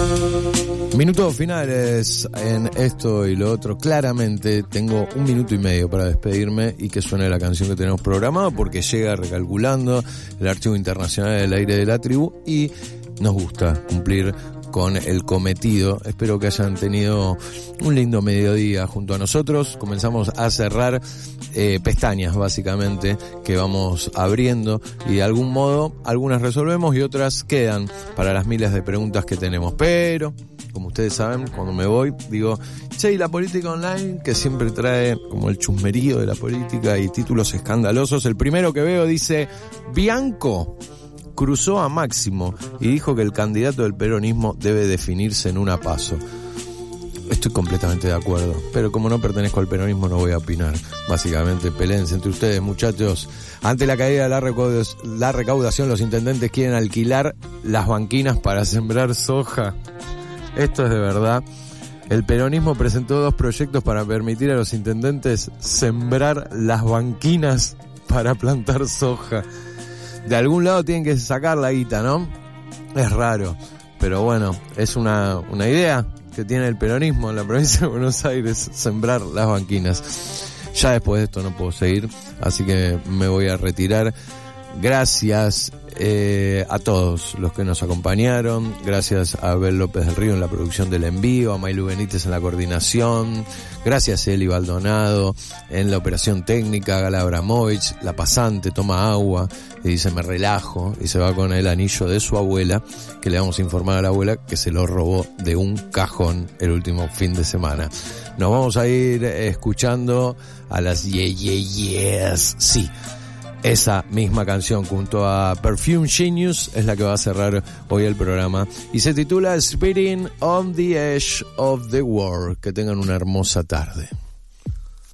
Minutos finales en esto y lo otro. Claramente tengo 1 minuto y medio para despedirme y que suene la canción que tenemos programado, porque llega recalculando el Archivo Internacional del Aire de la Tribu y nos gusta cumplir con el cometido. Espero que hayan tenido un lindo mediodía junto a nosotros. Comenzamos a cerrar pestañas, básicamente, que vamos abriendo, y de algún modo algunas resolvemos y otras quedan para las miles de preguntas que tenemos. Pero, como ustedes saben, cuando me voy digo, che, y la política online, que siempre trae como el chusmerío de la política y títulos escandalosos. El primero que veo dice: Bianco cruzó a Máximo y dijo que el candidato del peronismo debe definirse en una PASO. Estoy completamente de acuerdo, pero como no pertenezco al peronismo no voy a opinar. Básicamente, peléense entre ustedes, muchachos. Ante la caída de la recaudación, los intendentes quieren alquilar las banquinas para sembrar soja. Esto es de verdad. El peronismo presentó 2 proyectos para permitir a los intendentes sembrar las banquinas para plantar soja. De algún lado tienen que sacar la guita, ¿no? Es raro, pero bueno, es una idea que tiene el peronismo en la provincia de Buenos Aires, sembrar las banquinas. Ya después de esto no puedo seguir, así que me voy a retirar. Gracias a todos los que nos acompañaron. Gracias a Abel López del Río en la producción del envío, a Mailu Benítez en la coordinación. Gracias a Eli Baldonado en la operación técnica, Gala Abramovich, la pasante, toma agua y dice me relajo, y se va con el anillo de su abuela, que le vamos a informar a la abuela que se lo robó de un cajón el último fin de semana. Nos vamos a ir escuchando a las Yes. Sí, esa misma canción junto a Perfume Genius es la que va a cerrar hoy el programa y se titula Spitting on the Edge of the World. Que tengan una hermosa tarde.